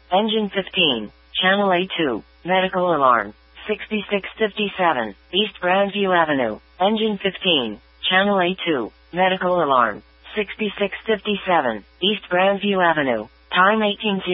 Engine 15, Channel A2, medical alarm. 6657, East Grandview Avenue. Engine 15, Channel A2, medical alarm. 6657, East Grandview Avenue. Time 18:00.